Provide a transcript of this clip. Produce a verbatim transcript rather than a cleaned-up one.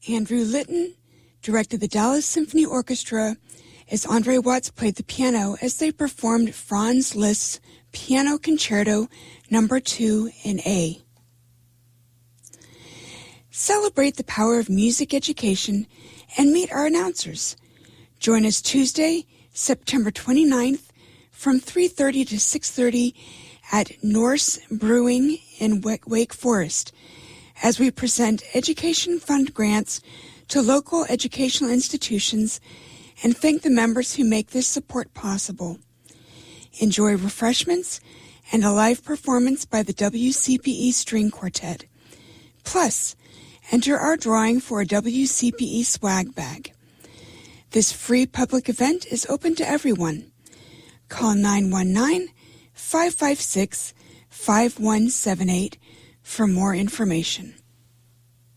Andrew Litton directed the Dallas Symphony Orchestra as Andre Watts played the piano as they performed Franz Liszt's Piano Concerto Number two in A. Celebrate the power of music education and meet our announcers. Join us Tuesday, September twenty-ninth from three thirty to six thirty at Norse Brewing in Wake Forest as we present education fund grants to local educational institutions and thank the members who make this support possible. Enjoy refreshments and a live performance by the W C P E String Quartet. Plus, enter our drawing for a W C P E swag bag. This free public event is open to everyone. Call nine one nine, five five six, five one seven eight for more information.